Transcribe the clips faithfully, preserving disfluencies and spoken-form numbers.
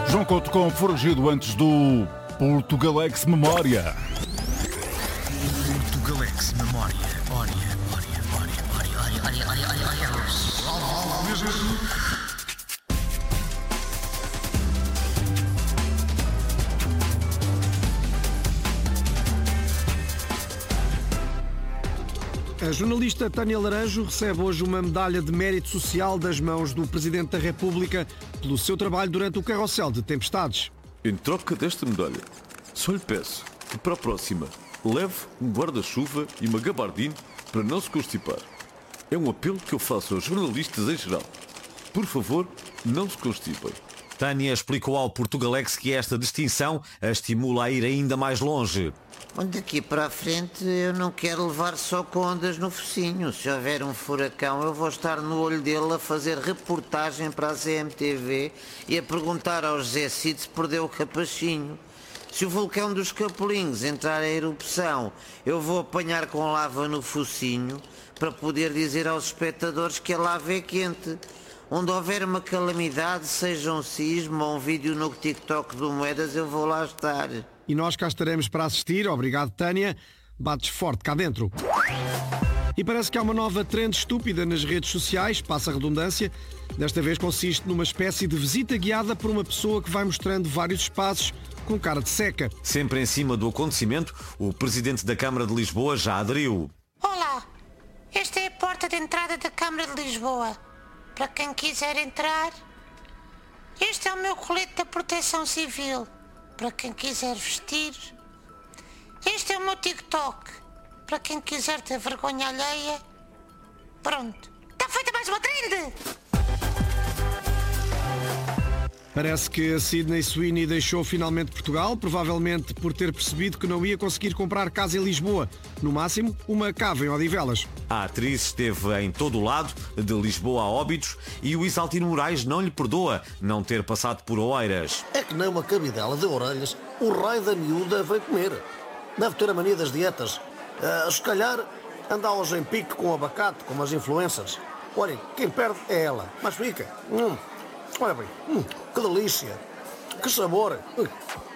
João Couto com foragido antes do Portugalex Memória. Portugalex Memória. Ória, ória, ória, ória, ória, ória, ória, ória, ória. A jornalista Tânia Laranjo recebe hoje uma medalha de mérito social das mãos do Presidente da República pelo seu trabalho durante o carrossel de tempestades. Em troca desta medalha, só lhe peço que para a próxima leve um guarda-chuva e uma gabardine para não se constipar. É um apelo que eu faço aos jornalistas em geral. Por favor, não se constipem. Tânia explicou ao Portugalex que esta distinção a estimula a ir ainda mais longe. Daqui para a frente eu não quero levar só com ondas no focinho. Se houver um furacão eu vou estar no olho dele a fazer reportagem para a C M T V e a perguntar ao José Cid se perdeu o capachinho. Se o vulcão dos Capelinhos entrar em erupção, eu vou apanhar com lava no focinho para poder dizer aos espectadores que a lava é quente. Onde houver uma calamidade, seja um sismo ou um vídeo no TikTok do Moedas, eu vou lá estar. E nós cá estaremos para assistir. Obrigado, Tânia. Bates forte cá dentro. E parece que há uma nova trend estúpida nas redes sociais, passa a redundância. Desta vez consiste numa espécie de visita guiada por uma pessoa que vai mostrando vários espaços com cara de seca. Sempre em cima do acontecimento, o Presidente da Câmara de Lisboa já aderiu. Olá, esta é a porta de entrada da Câmara de Lisboa. Para quem quiser entrar, este é o meu colete da Proteção Civil. Para quem quiser vestir, este é o meu TikTok. Para quem quiser ter vergonha alheia, pronto. Está feita mais uma trend! Parece que a Sydney Sweeney deixou finalmente Portugal, provavelmente por ter percebido que não ia conseguir comprar casa em Lisboa. No máximo, uma cava em Odivelas. A atriz esteve em todo o lado, de Lisboa a Óbidos, e o Isaltino Moraes não lhe perdoa não ter passado por Oeiras. É que nem uma cabidela de orelhas, o raio da miúda veio comer. Deve ter a mania das dietas. Uh, se calhar anda hoje em pique com abacate, como as influencers. Olhem, quem perde é ela, mas fica. Hum. Olha bem, hum, que delícia, que sabor. Ui.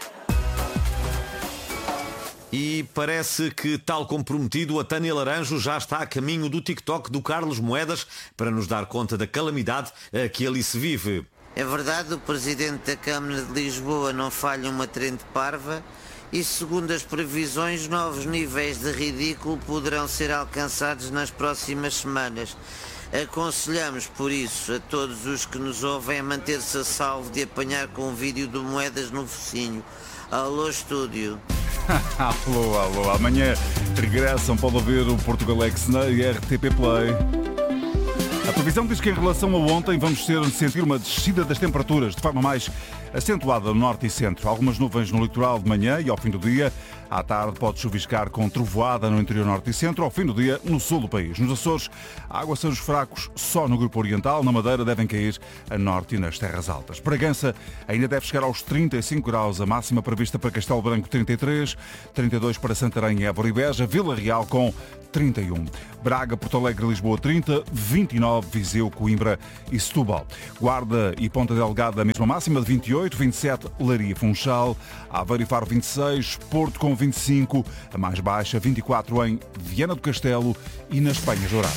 E parece que, tal como prometido, a Tânia Laranjo já está a caminho do TikTok do Carlos Moedas para nos dar conta da calamidade a que ali se vive. É verdade, o Presidente da Câmara de Lisboa não falha uma trend parva e, segundo as previsões, novos níveis de ridículo poderão ser alcançados nas próximas semanas. Aconselhamos, por isso, a todos os que nos ouvem a manter-se a salvo de apanhar com um vídeo de Moedas no focinho. Alô, estúdio. Alô, alô. Amanhã regressam, pode ouvir o Portugalex na R T P Play. A previsão diz que em relação a ontem vamos ter, sentir uma descida das temperaturas de forma mais acentuada no norte e centro. Algumas nuvens no litoral de manhã e ao fim do dia. À tarde pode chuviscar com trovoada no interior norte e centro. Ao fim do dia, no sul do país. Nos Açores, aguaceiros fracos só no grupo oriental. Na Madeira devem cair a norte e nas terras altas. Bragança ainda deve chegar aos trinta e cinco graus. A máxima prevista para Castelo Branco, trinta e três. trinta e dois para Santarém, Évora e Beja. Vila Real com trinta e um. Braga, Porto Alegre, Lisboa, trinta. vinte e nove, Viseu, Coimbra e Setúbal. Guarda e Ponta Delgada, a mesma máxima de vinte e oito. vinte e sete, Leiria, Funchal. Aveiro e Faro, vinte e seis. Porto com vinte e cinco. A mais baixa, vinte e quatro em Viana do Castelo e nas Penhas Douradas.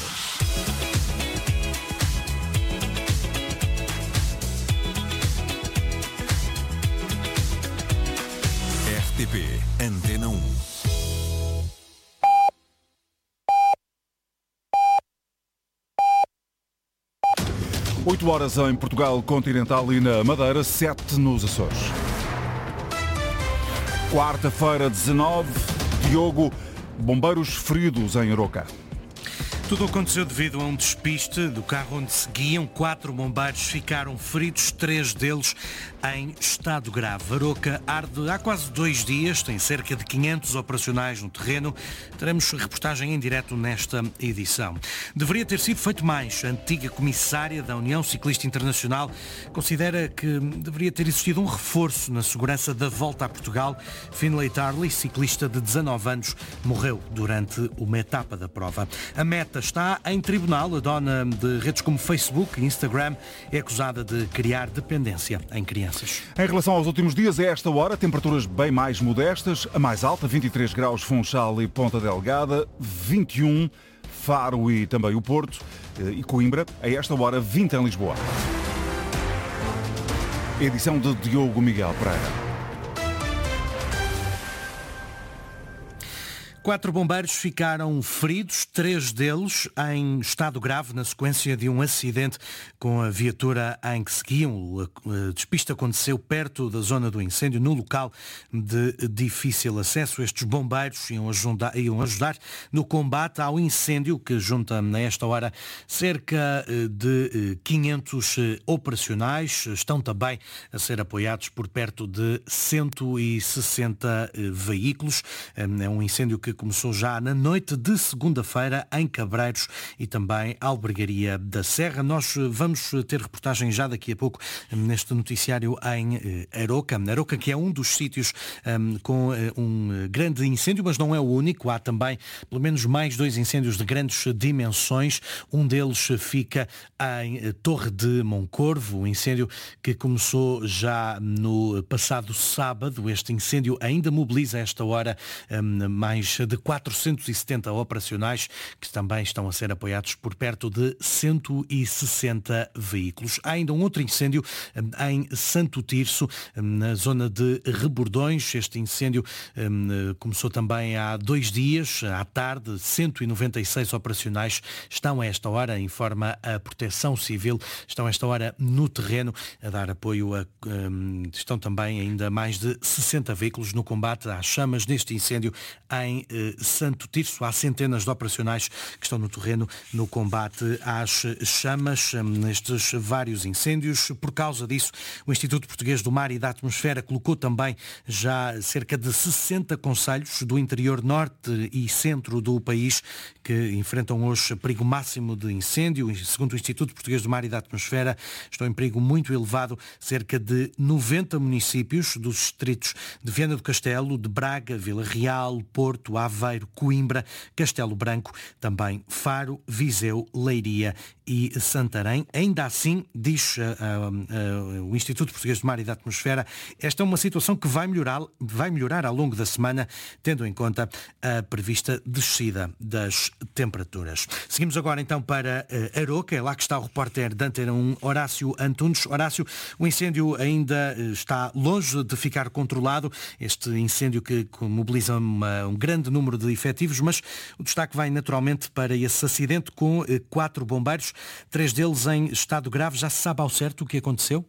R T P Antena um. oito horas em Portugal continental e na Madeira, sete nos Açores. Quarta-feira, dezanove, Diogo, bombeiros feridos em Aroca. Tudo aconteceu devido a um despiste do carro onde seguiam. Quatro bombeiros ficaram feridos, três deles em estado grave. Aroca arde há quase dois dias, tem cerca de quinhentos operacionais no terreno. Teremos reportagem em direto nesta edição. Deveria ter sido feito mais. A antiga comissária da União Ciclista Internacional considera que deveria ter existido um reforço na segurança da volta a Portugal. Finlay Tarley, ciclista de dezanove anos, morreu durante uma etapa da prova. A meta Meta está em tribunal. A dona de redes como Facebook e Instagram é acusada de criar dependência em crianças. Em relação aos últimos dias, a esta hora, temperaturas bem mais modestas. A mais alta, vinte e três graus, Funchal e Ponta Delgada, vinte e um, Faro e também o Porto e Coimbra. A esta hora, vinte em Lisboa. Edição de Diogo Miguel Pereira. Quatro bombeiros ficaram feridos, três deles em estado grave na sequência de um acidente com a viatura em que seguiam. A despiste aconteceu perto da zona do incêndio, no local de difícil acesso. Estes bombeiros iam ajudar, iam ajudar no combate ao incêndio que junta a esta hora cerca de quinhentos operacionais. Estão também a ser apoiados por perto de cento e sessenta veículos. É um incêndio que começou já na noite de segunda-feira em Cabreiros e também Albergaria da Serra. Nós vamos ter reportagem já daqui a pouco neste noticiário em Aroca. Aroca, que é um dos sítios um, com um grande incêndio, mas não é o único. Há também pelo menos mais dois incêndios de grandes dimensões. Um deles fica em Torre de Moncorvo, um incêndio que começou já no passado sábado. Este incêndio ainda mobiliza a esta hora um, mais de quatrocentos e setenta operacionais que também estão a ser apoiados por perto de cento e sessenta veículos. Há ainda um outro incêndio em Santo Tirso, na zona de Rebordões. Este incêndio um, começou também há dois dias, à tarde. cento e noventa e seis operacionais estão a esta hora, informa a Proteção Civil, estão a esta hora no terreno a dar apoio a... Um, estão também ainda mais de sessenta veículos no combate às chamas neste incêndio em Santo Tirso. Há centenas de operacionais que estão no terreno no combate às chamas nestes vários incêndios. Por causa disso, o Instituto Português do Mar e da Atmosfera colocou também já cerca de sessenta concelhos do interior norte e centro do país que enfrentam hoje perigo máximo de incêndio. Segundo o Instituto Português do Mar e da Atmosfera, estão em perigo muito elevado cerca de noventa municípios dos distritos de Viana do Castelo, de Braga, Vila Real, Porto, Aveiro, Coimbra, Castelo Branco, também Faro, Viseu, Leiria e Santarém. Ainda assim, diz uh, uh, uh, o Instituto Português do Mar e da Atmosfera, esta é uma situação que vai melhorar, vai melhorar ao longo da semana, tendo em conta a prevista descida das temperaturas. Seguimos agora então para uh, Aroca, é lá que está o repórter da Antena um, Horácio Antunes. Horácio, o incêndio ainda está longe de ficar controlado, este incêndio que mobiliza uma, um grande número de efetivos, mas o destaque vai naturalmente para esse acidente com uh, quatro bombeiros, três deles em estado grave. Já se sabe ao certo o que aconteceu?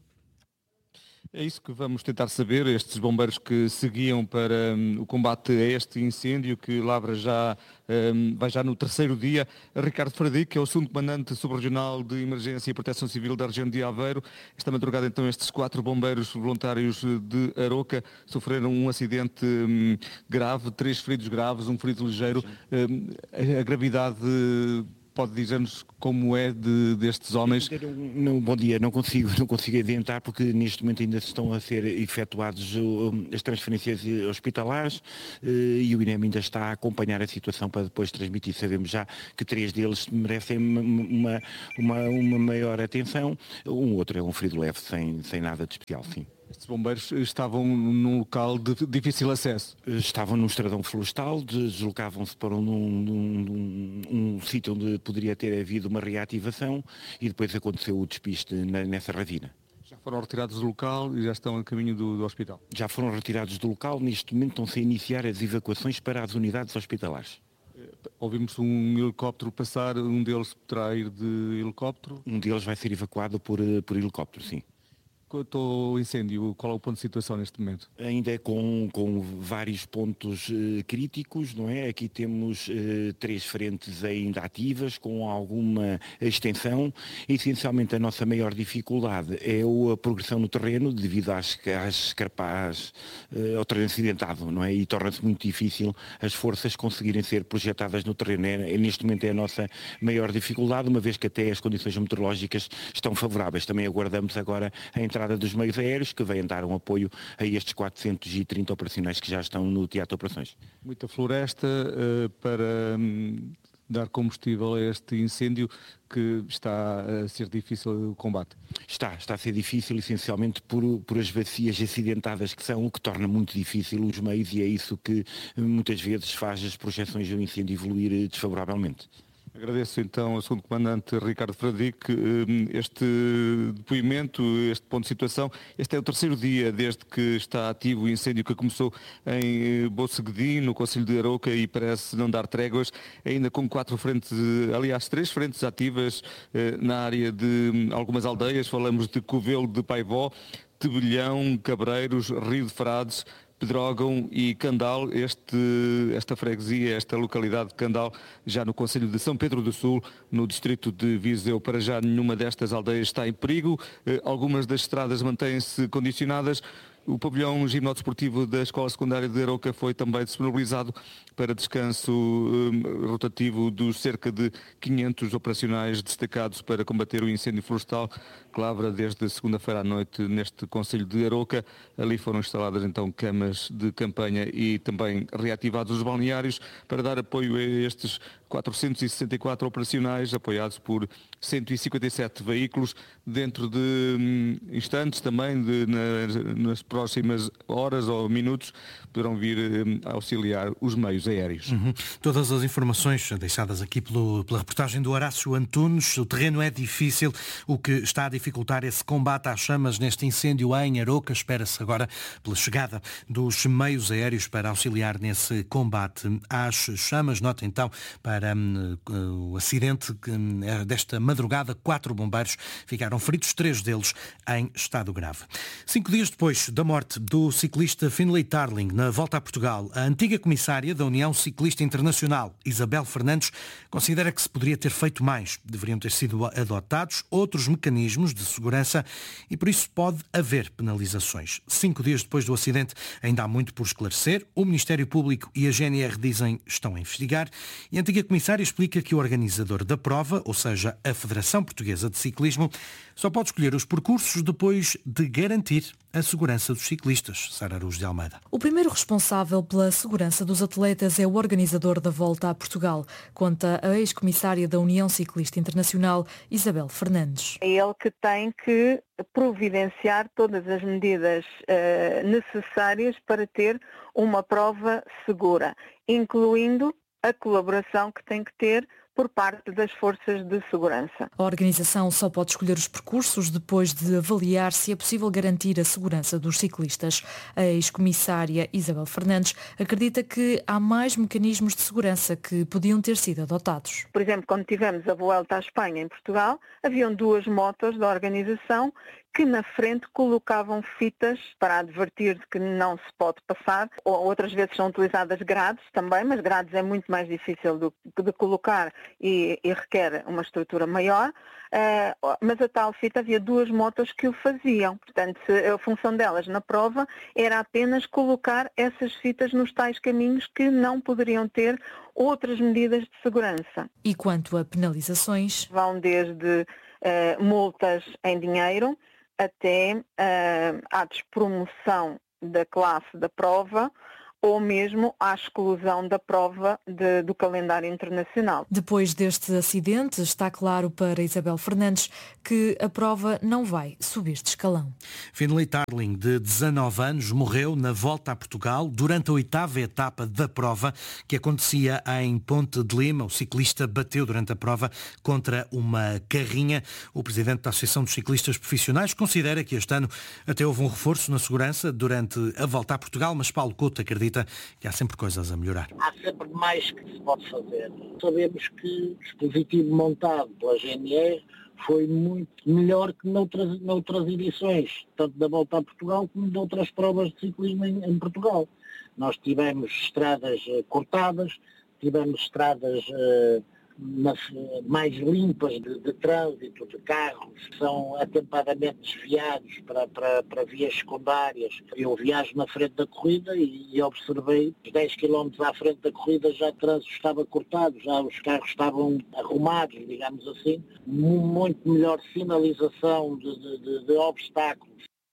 É isso que vamos tentar saber. Estes bombeiros que seguiam para um, o combate a este incêndio que lavra já, um, vai já no terceiro dia. Ricardo Fradique, que é o segundo comandante subregional de Emergência e Proteção Civil da região de Aveiro. Esta madrugada então estes quatro bombeiros voluntários de Aroca sofreram um acidente um, grave, três feridos graves, um ferido ligeiro. Um, a, a gravidade... Pode dizer-nos como é de, destes homens? Não, não, bom dia, não consigo, não consigo adiantar porque neste momento ainda estão a ser efetuadas as transferências hospitalares e o I N E M ainda está a acompanhar a situação para depois transmitir. Sabemos já que três deles merecem uma, uma, uma maior atenção, um outro é um ferido leve, sem, sem nada de especial, sim. Estes bombeiros estavam num local de difícil acesso? Estavam num estradão florestal, deslocavam-se para um, um, um, um sítio onde poderia ter havido uma reativação e depois aconteceu o despiste na, nessa ravina. Já foram retirados do local e já estão a caminho do, do hospital? Já foram retirados do local, neste momento estão-se a iniciar as evacuações para as unidades hospitalares. Ouvimos um helicóptero passar, um deles terá ir de helicóptero? Um deles vai ser evacuado por, por helicóptero, sim. Quanto ao incêndio, qual é o ponto de situação neste momento? Ainda com, com vários pontos uh, críticos, não é? Aqui temos uh, três frentes ainda ativas, com alguma extensão. Essencialmente a nossa maior dificuldade é a progressão no terreno, devido às, às escarpas, uh, ao terreno acidentado, não é? E torna-se muito difícil as forças conseguirem ser projetadas no terreno. É, é, neste momento é a nossa maior dificuldade, uma vez que até as condições meteorológicas estão favoráveis. Também aguardamos agora a entrada dos meios aéreos, que vêm dar um apoio a estes quatrocentos e trinta operacionais que já estão no teatro de operações. Muita floresta uh, para um, dar combustível a este incêndio que está a ser difícil o combate? Está, está a ser difícil essencialmente por, por as bacias acidentadas que são, o que torna muito difícil os meios e é isso que muitas vezes faz as projeções do incêndio evoluir desfavoravelmente. Agradeço então ao segundo Comandante Ricardo Fradique este depoimento, este ponto de situação. Este é o terceiro dia desde que está ativo o incêndio que começou em Boceguedi, no concelho de Arouca, e parece não dar tréguas, ainda com quatro frentes, aliás, três frentes ativas na área de algumas aldeias. Falamos de Covelo de Paivó, Tebelhão, Cabreiros, Rio de Frades, Pedrógão e Candal. Este, esta freguesia, esta localidade de Candal, já no concelho de São Pedro do Sul, no distrito de Viseu. Para já nenhuma destas aldeias está em perigo, eh, algumas das estradas mantêm-se condicionadas. O pavilhão gimnodesportivo da Escola Secundária de Arouca foi também disponibilizado para descanso um, rotativo dos cerca de quinhentos operacionais destacados para combater o incêndio florestal que lavra desde segunda-feira à noite neste concelho de Arouca. Ali foram instaladas então camas de campanha e também reativados os balneários para dar apoio a estes quatrocentos e sessenta e quatro operacionais, apoiados por cento e cinquenta e sete veículos. Dentro de hum, instantes também, de, nas, nas próximas horas ou minutos, poderão vir hum, auxiliar os meios aéreos. Uhum. Todas as informações deixadas aqui pelo, pela reportagem do Horácio Antunes. O terreno é difícil, o que está a dificultar esse combate às chamas neste incêndio em Arouca. Espera-se agora pela chegada dos meios aéreos para auxiliar nesse combate às chamas. Nota então para um, o acidente um, desta madrugada, quatro bombeiros ficaram feridos, três deles em estado grave. Cinco dias depois da morte do ciclista Finlay Tarling na volta a Portugal, a antiga comissária da União Ciclista Internacional, Isabel Fernandes, considera que se poderia ter feito mais. Deveriam ter sido adotados outros mecanismos de segurança e por isso pode haver penalizações. Cinco dias depois do acidente ainda há muito por esclarecer. O Ministério Público e a G N R dizem que estão a investigar e a antiga comissária explica que o organizador da prova, ou seja, a Federação Portuguesa de Ciclismo, só pode escolher os percursos depois de garantir a segurança dos ciclistas. Sara Aruz de Almeida. O primeiro responsável pela segurança dos atletas é o organizador da Volta a Portugal, conta a ex-comissária da União Ciclista Internacional, Isabel Fernandes. É ele que tem que providenciar todas as medidas uh, necessárias para ter uma prova segura, incluindo a colaboração que tem que ter por parte das forças de segurança. A organização só pode escolher os percursos depois de avaliar se é possível garantir a segurança dos ciclistas. A ex-comissária Isabel Fernandes acredita que há mais mecanismos de segurança que podiam ter sido adotados. Por exemplo, quando tivemos a Vuelta à Espanha em Portugal, haviam duas motos da organização que na frente colocavam fitas para advertir de que não se pode passar. Outras vezes são utilizadas grades também, mas grades é muito mais difícil do, de colocar e, e requer uma estrutura maior. Uh, mas a tal fita havia duas motos que o faziam. Portanto, a função delas na prova era apenas colocar essas fitas nos tais caminhos que não poderiam ter outras medidas de segurança. E quanto a penalizações? Vão desde uh, multas em dinheiro até uh, à despromoção da classe da prova ou mesmo à exclusão da prova de, do calendário internacional. Depois deste acidente, está claro para Isabel Fernandes que a prova não vai subir de escalão. Finlay Tarling, de dezanove anos, morreu na volta a Portugal durante a oitava etapa da prova, que acontecia em Ponte de Lima. O ciclista bateu durante a prova contra uma carrinha. O presidente da Associação dos Ciclistas Profissionais considera que este ano até houve um reforço na segurança durante a volta a Portugal, mas Paulo Couto acredita que há sempre coisas a melhorar. Há sempre mais que se pode fazer. Sabemos que o dispositivo montado pela G N R foi muito melhor que noutras, noutras edições, tanto da Volta a Portugal como de outras provas de ciclismo em, em Portugal. Nós tivemos estradas uh, cortadas, tivemos estradas uh, mas, uh, mais limpas de, de trânsito, de carros, que são atempadamente desviados para, para, para vias secundárias. Eu viajo na frente da corrida e, e observei que dez quilómetros à frente da corrida já o trânsito estava cortado, já os carros estavam arrumados, digamos assim. Muito melhor sinalização de, de, de, de obstáculos.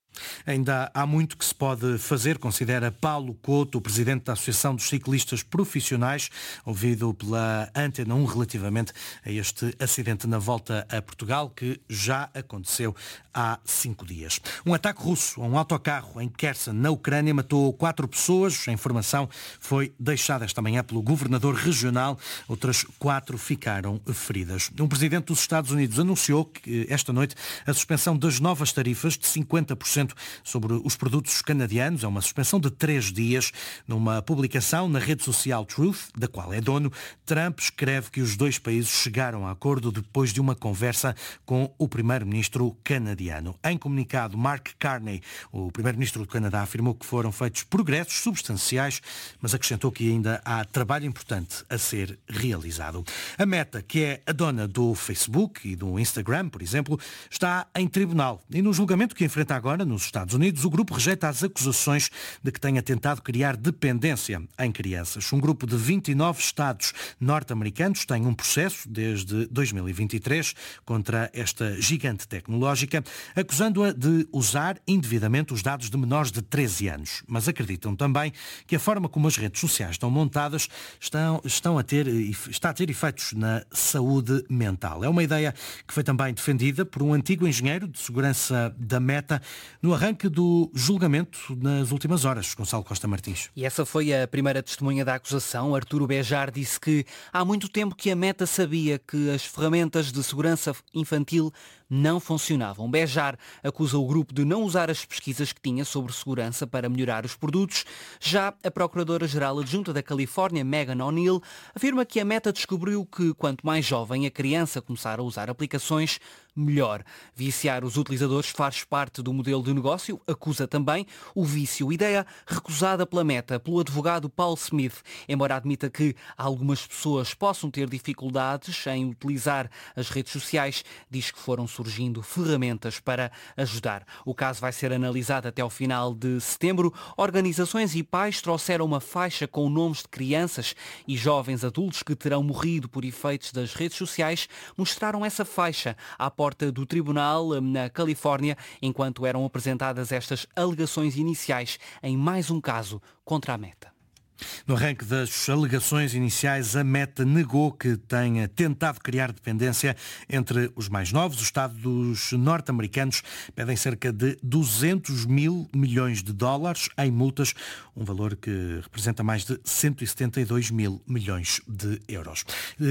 Ainda há muito que se pode fazer, considera Paulo Couto, o presidente da Associação dos Ciclistas Profissionais, ouvido pela Antena um relativamente a este acidente na volta a Portugal, que já aconteceu há cinco dias. Um ataque russo a um autocarro em Kherson, na Ucrânia, matou quatro pessoas. A informação foi deixada esta manhã pelo governador regional. Outras quatro ficaram feridas. Um presidente dos Estados Unidos anunciou que esta noite a suspensão das novas tarifas de cinquenta por cento sobre os produtos canadianos. É uma suspensão de três dias. Numa publicação na rede social Truth, da qual é dono, Trump escreve que os dois países chegaram a acordo depois de uma conversa com o primeiro-ministro canadiano. Em comunicado, Mark Carney, o primeiro-ministro do Canadá, afirmou que foram feitos progressos substanciais, mas acrescentou que ainda há trabalho importante a ser realizado. A Meta, que é a dona do Facebook e do Instagram, por exemplo, está em tribunal. E no julgamento que enfrenta agora nos Estados Unidos, o grupo rejeita as acusações de que tenha tentado criar dependência em crianças. Um grupo de vinte e nove estados norte-americanos tem um processo desde dois mil e vinte e três contra esta gigante tecnológica, acusando-a de usar indevidamente os dados de menores de treze anos. Mas acreditam também que a forma como as redes sociais estão montadas estão, estão a ter, está a ter efeitos na saúde mental. É uma ideia que foi também defendida por um antigo engenheiro de segurança da Meta no arranque do julgamento nas últimas horas. Gonçalo Costa Martins. E essa foi a primeira testemunha da acusação. Arturo Bejar disse que há muito tempo que a Meta sabia que as ferramentas de segurança infantil não funcionavam. Bejar acusa o grupo de não usar as pesquisas que tinha sobre segurança para melhorar os produtos. Já a Procuradora-Geral Adjunta da Califórnia, Megan O'Neill, afirma que a Meta descobriu que quanto mais jovem a criança começar a usar aplicações, melhor. Viciar os utilizadores faz parte do modelo de negócio, acusa também o vício. Ideia recusada pela Meta, pelo advogado Paul Smith, embora admita que algumas pessoas possam ter dificuldades em utilizar as redes sociais, diz que foram surgindo ferramentas para ajudar. O caso vai ser analisado até ao final de setembro. Organizações e pais trouxeram uma faixa com nomes de crianças e jovens adultos que terão morrido por efeitos das redes sociais. Mostraram essa faixa à porta do tribunal na Califórnia, enquanto eram apresentadas estas alegações iniciais em mais um caso contra a Meta. No arranque das alegações iniciais, a Meta negou que tenha tentado criar dependência entre os mais novos. Os Estados norte-americanos pedem cerca de duzentos mil milhões de dólares em multas, um valor que representa mais de cento e setenta e dois mil milhões de euros.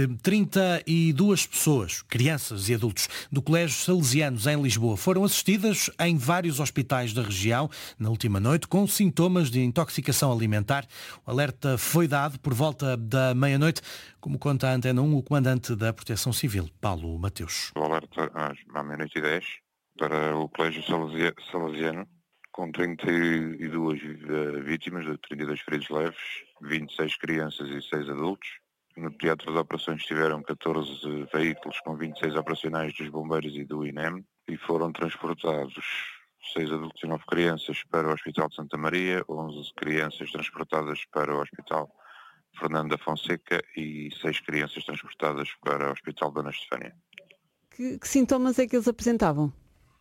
trinta e duas pessoas, crianças e adultos, do Colégio Salesianos em Lisboa foram assistidas em vários hospitais da região na última noite com sintomas de intoxicação alimentar. O alerta foi dado por volta da meia-noite, como conta a Antena um, o comandante da Proteção Civil, Paulo Mateus. O alerta às meia-noite e dez para o Colégio Salesiano, com trinta e duas vítimas, trinta e dois feridos leves, vinte e seis crianças e seis adultos. No teatro de operações tiveram catorze veículos com vinte e seis operacionais dos bombeiros e do I N E M e foram transportados seis adultos e nove crianças para o Hospital de Santa Maria, onze crianças transportadas para o Hospital Fernando da Fonseca e seis crianças transportadas para o Hospital Dona Estefânia. Que, que sintomas é que eles apresentavam?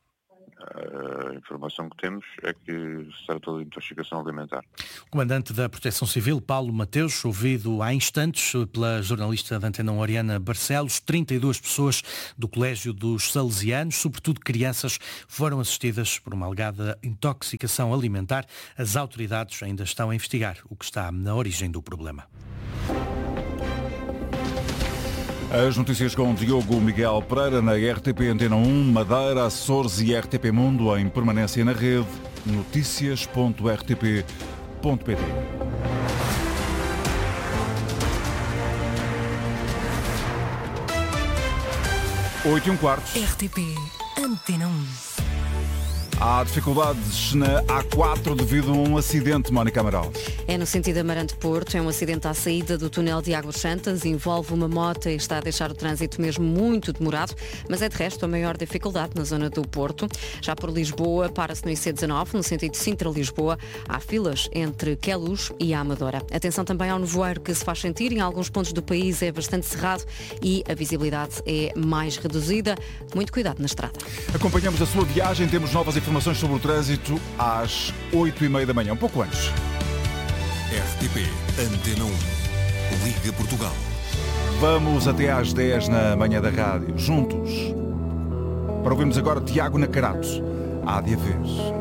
A informação que temos é que se tratou de intoxicação alimentar. O comandante da Proteção Civil, Paulo Mateus, ouvido há instantes pela jornalista da Antena um, Oriana Barcelos. trinta e duas pessoas do Colégio dos Salesianos, sobretudo crianças, foram assistidas por uma alegada intoxicação alimentar. As autoridades ainda estão a investigar o que está na origem do problema. As notícias com Diogo Miguel Pereira na R T P Antena um, Madeira, Açores e R T P Mundo em permanência na rede. notícias ponto r t p ponto p t. Oito e um quarto. R T P Antena um. Há dificuldades na A quatro devido a um acidente, Mónica Amaral. É no sentido Amarante-Porto, é um acidente à saída do túnel de Águas Santas, envolve uma moto e está a deixar o trânsito mesmo muito demorado, mas é de resto a maior dificuldade na zona do Porto. Já por Lisboa, para-se no I C dezanove, no sentido Sintra-Lisboa, há filas entre Queluz e a Amadora. Atenção também ao nevoeiro que se faz sentir, em alguns pontos do país é bastante cerrado e a visibilidade é mais reduzida. Muito cuidado na estrada. Acompanhamos a sua viagem, temos novas informações informações sobre o trânsito às oito e meia da manhã, um pouco antes. R T P Antena um. Liga Portugal. Vamos até às dez na manhã da rádio, juntos. Para ouvirmos agora Tiago Nacarato. Há de haver